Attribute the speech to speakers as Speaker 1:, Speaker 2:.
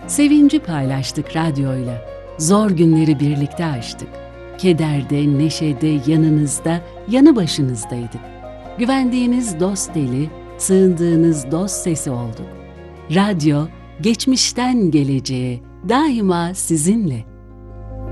Speaker 1: Sevinci paylaştık radyoyla, zor günleri birlikte aştık. Kederde, neşede, yanınızda, yanı başınızdaydık. Güvendiğiniz dost eli, sığındığınız dost sesi olduk. Radyo, geçmişten geleceğe, daima sizinle.